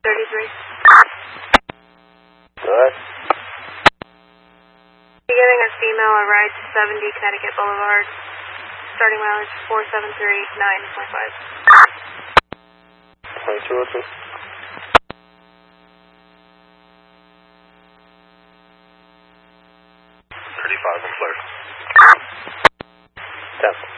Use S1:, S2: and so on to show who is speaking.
S1: 33.
S2: Go ahead.
S1: You're giving a female a ride to 70 Connecticut Boulevard. Starting mileage 4739.5.
S2: 2202. 35 and clear. 10.